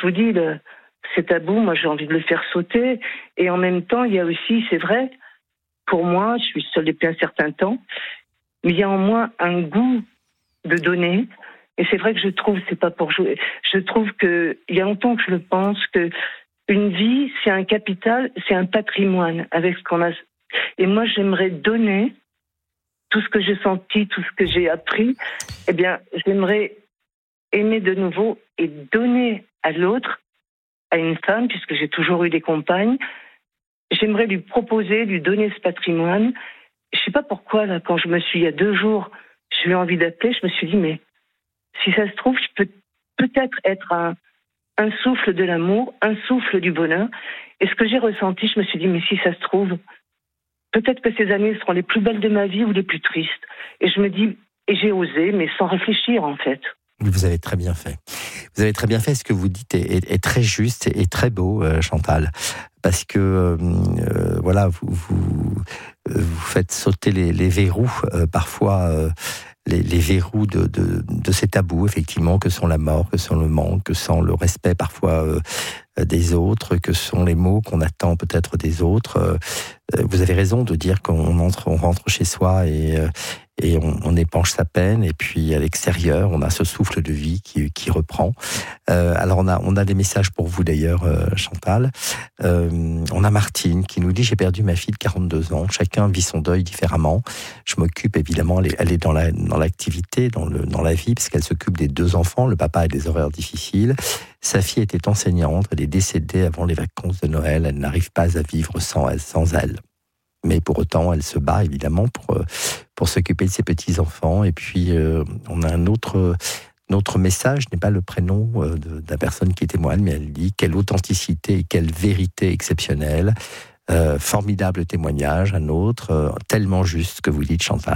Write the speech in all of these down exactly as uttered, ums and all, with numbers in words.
vous dis, le, c'est tabou, moi j'ai envie de le faire sauter. Et en même temps, il y a aussi, c'est vrai, pour moi, je suis seule depuis un certain temps, mais il y a en moi un goût de donner. Et c'est vrai que je trouve, c'est pas pour jouer, je trouve que, il y a longtemps que je le pense, que une vie, c'est un capital, c'est un patrimoine avec ce qu'on a. Et moi, j'aimerais donner tout ce que j'ai senti, tout ce que j'ai appris. Eh bien, j'aimerais aimer de nouveau et donner à l'autre, à une femme, puisque j'ai toujours eu des compagnes. J'aimerais lui proposer, lui donner ce patrimoine. Je sais pas pourquoi, là, quand je me suis, il y a deux jours, j'ai eu envie d'appeler, je me suis dit, mais si ça se trouve, je peux peut-être être un, un souffle de l'amour, un souffle du bonheur. Et ce que j'ai ressenti, je me suis dit, mais si ça se trouve, peut-être que ces années seront les plus belles de ma vie ou les plus tristes. Et je me dis, et j'ai osé, mais sans réfléchir, en fait. Vous avez très bien fait. Vous avez très bien fait. Ce que vous dites est, est, est très juste et très beau, euh, Chantal. Parce que, euh, voilà, vous, vous, vous faites sauter les, les verrous, euh, parfois, euh, les, les verrous de, de, de ces tabous, effectivement, que sont la mort, que sont le manque, que sont le respect, parfois, euh, des autres, que sont les mots qu'on attend peut-être des autres. Euh, vous avez raison de dire qu'on entre, on rentre chez soi et... Euh, et on, on épanche sa peine, et puis à l'extérieur, on a ce souffle de vie qui, qui reprend. Euh, alors on a, on a des messages pour vous d'ailleurs, euh, Chantal. Euh, on a Martine qui nous dit « J'ai perdu ma fille de quarante-deux ans, chacun vit son deuil différemment. Je m'occupe évidemment, elle est, elle est dans, la, dans l'activité, dans, le, dans la vie, parce qu'elle s'occupe des deux enfants, le papa a des horaires difficiles. Sa fille était enseignante, elle est décédée avant les vacances de Noël, elle n'arrive pas à vivre sans, sans elle. » Mais pour autant, elle se bat évidemment pour, pour s'occuper de ses petits-enfants. Et puis, euh, on a un autre, un autre message, je n'ai pas le prénom de, de la personne qui témoigne, mais elle dit « Quelle authenticité, quelle vérité exceptionnelle, euh, formidable témoignage, un autre, euh, tellement juste ce que vous dites, Chantal. »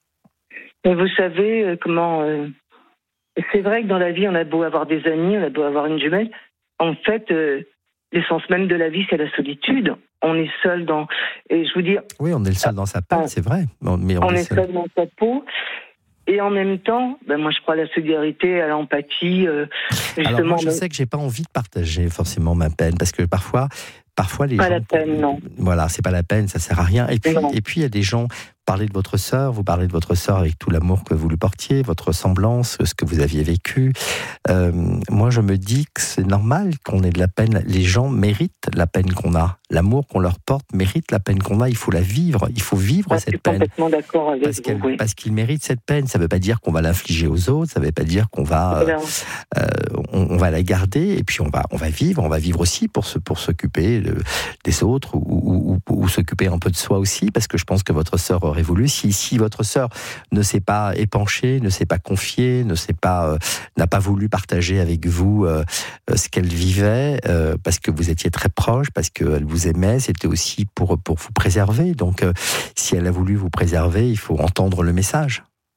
Et vous savez euh, comment... Euh, c'est vrai que dans la vie, on a beau avoir des amis, on a beau avoir une jumelle. En fait, euh, l'essence même de la vie, c'est la solitude. On est seul dans... Et je vous dis... Oui, on est le seul dans sa peau, c'est vrai. Mais on, on est, est seul. seul dans sa peau. Et en même temps, ben moi je crois à la solidarité, à l'empathie. Euh, justement, Alors moi, je sais que j'ai pas envie de partager forcément ma peine, parce que parfois, parfois les pas gens... Pas la peine, non. Voilà, c'est pas la peine, ça sert à rien. Et puis, et puis il y a des gens... Parlez de votre sœur, vous parlez de votre sœur avec tout l'amour que vous lui portiez, votre ressemblance, ce que vous aviez vécu. Euh, moi, je me dis que c'est normal qu'on ait de la peine. Les gens méritent la peine qu'on a. L'amour qu'on leur porte mérite la peine qu'on a. Il faut la vivre. Il faut vivre ah, cette je suis peine. Complètement d'accord avec parce vous, oui. Parce qu'ils méritent cette peine. Ça ne veut pas dire qu'on va l'infliger aux autres. Ça ne veut pas dire qu'on va, euh, euh, on, on va la garder. Et puis on va, on va vivre. On va vivre aussi pour se, pour s'occuper de, des autres ou, ou, ou, ou s'occuper un peu de soi aussi. Parce que je pense que votre sœur aurait voulu. Si, si votre sœur ne s'est pas épanchée, ne s'est pas confiée, ne s'est pas, euh, n'a pas voulu partager avec vous euh, ce qu'elle vivait, euh, parce que vous étiez très proche, parce qu'elle vous aimait, c'était aussi pour, pour vous préserver. Donc, euh, si elle a voulu vous préserver, il faut entendre le message.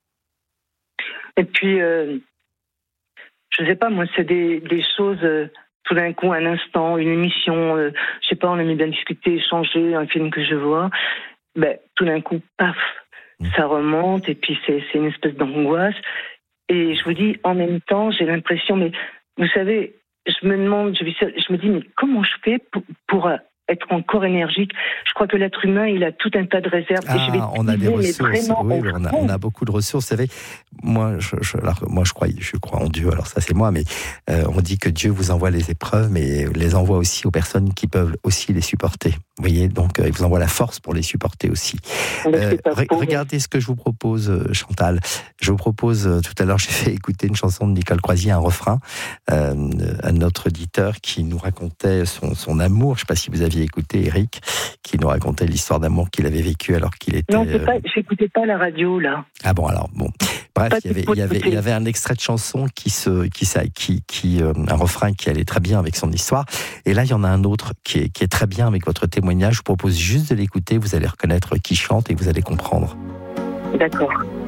Et puis, euh, je ne sais pas, moi, c'est des, des choses... Euh, tout d'un coup, un instant, une émission, euh, je sais pas, on aimait bien discuter, échanger, un film que je vois... Ben, tout d'un coup, paf, ça remonte, et puis c'est, c'est une espèce d'angoisse. Et je vous dis, en même temps, j'ai l'impression, mais vous savez, je me demande, je, je me dis, mais comment je fais pour, pour être encore énergique? Je crois que l'être humain, il a tout un tas de réserves. Ah, et je vais on a des ressources, vraiment, oui, on a, on a beaucoup de ressources. Vous savez, moi, je, je, alors, moi, je crois, je crois en Dieu, alors ça c'est moi, mais euh, on dit que Dieu vous envoie les épreuves, mais les envoie aussi aux personnes qui peuvent aussi les supporter. Vous voyez, donc euh, il vous envoie la force pour les supporter aussi. Euh, re- regardez ce que je vous propose, euh, Chantal. Je vous propose, euh, tout à l'heure, j'ai fait écouter une chanson de Nicole Croisier, un refrain, euh, à notre auditeur qui nous racontait son, son amour. Je ne sais pas si vous aviez écouté, Eric, qui nous racontait l'histoire d'amour qu'il avait vécue alors qu'il était... Non, c'est pas, j'écoutais pas la radio, là. Ah bon, alors, bon. Bref, il y, avait, il, y avait, il y avait un extrait de chanson qui se, qui, ça, qui, qui, euh, un refrain qui allait très bien avec son histoire. Et là, il y en a un autre qui est, qui est très bien avec votre témoignage. Je vous propose juste de l'écouter. Vous allez reconnaître qui chante et vous allez comprendre. D'accord.